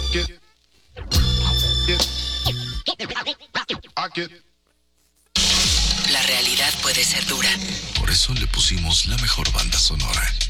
La realidad puede ser dura. Por eso le pusimos la mejor banda sonora.